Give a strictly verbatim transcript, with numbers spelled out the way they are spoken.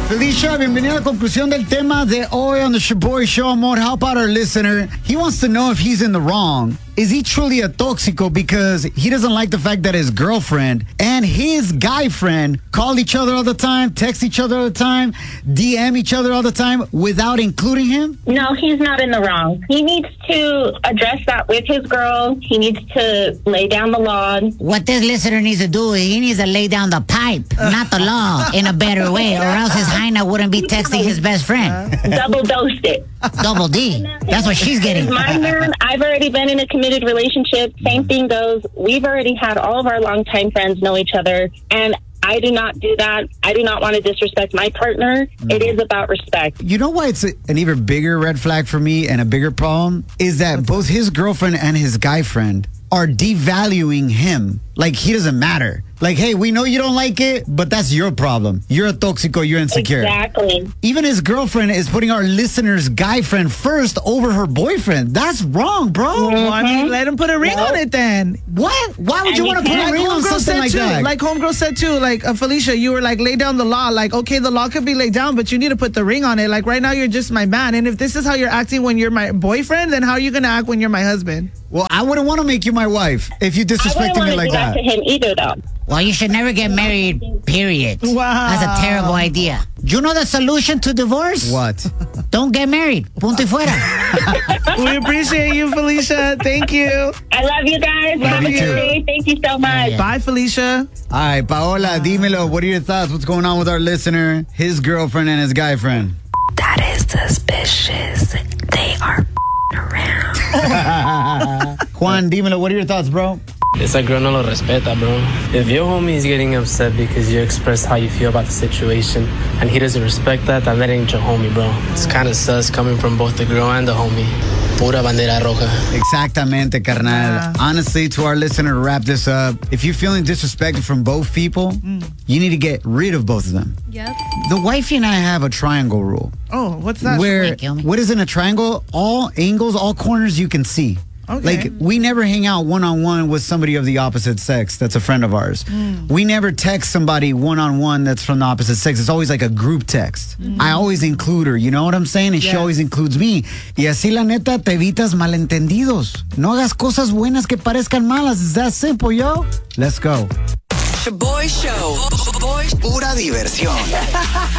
Felicia, bienvenida a la conclusión del tema de hoy on the Shaboy Show. Amor, help out our listener. He wants to know if he's in the wrong. Is he truly a tóxico because he doesn't like the fact that his girlfriend and his guy friend call each other all the time, text each other all the time, D M each other all the time without including him? No, he's not in the wrong. He needs to address that with his girl. He needs to lay down the law. What this listener needs to do is he needs to lay down the pipe, not the law, in a better way, or else his hyena wouldn't be texting his best friend. Double dosed it. Double D. That's what she's getting. My man, I've already been in a committed relationship. Same thing goes. We've already had all of our longtime friends know each other, and I do not do that. I do not want to disrespect my partner. Mm. It is about respect. You know why it's a, an even bigger red flag for me and a bigger problem? Is that both his girlfriend and his guy friend are devaluing him. Like, he doesn't matter. Like, hey, we know you don't like it, but that's your problem. You're a tóxico, you're insecure. Exactly. Even his girlfriend is putting our listener's guy friend first over her boyfriend. That's wrong, bro. Mm-hmm. Well, I mean, let him put a ring no. on it then. What? Why would And you you want to put can't. a ring Like on Homegirl something said like too. that? Like Homegirl said too. Like uh, Felicia, you were like, lay down the law. Like, okay, the law could be laid down, but you need to put the ring on it. Like right now, you're just my man. And if this is how you're acting when you're my boyfriend, then how are you going to act when you're my husband? Well, I wouldn't want to make you my wife if you disrespected me like I wouldn't want to do that to him either, though. Well, you should never get married, period. Wow. That's a terrible idea. You know the solution to divorce? What? Don't get married. Punto y fuera. We appreciate you, Felicia. Thank you. I love you guys. Love Have a you. good day. Thank you so much. Yeah. Bye, Felicia. All right, Paola, dímelo. What are your thoughts? What's going on with our listener, his girlfriend, and his guy friend? That is suspicious. They are around. Juan, dímelo. What are your thoughts, bro? Esa girl no lo respeta, bro. If your homie is getting upset because you express how you feel about the situation and he doesn't respect that, then that ain't your homie, bro. It's kind of sus coming from both the girl and the homie. Pura bandera roja. Exactamente, carnal. Yeah. Honestly, to our listener, to wrap this up, if you're feeling disrespected from both people, mm. you need to get rid of both of them. Yep. The wifey and I have a triangle rule. Oh, what's that? Where, kill me. what is in a triangle? All angles, all corners you can see. Okay. Like, we never hang out one-on-one with somebody of the opposite sex that's a friend of ours. Mm. We never text somebody one-on-one that's from the opposite sex. It's always like a group text. Mm. I always include her, you know what I'm saying? And yes. she always includes me. Y así, la neta, te evitas malentendidos. No hagas cosas buenas que parezcan malas. It's that simple, yo. Let's go. Shaboy Show. Pura diversión.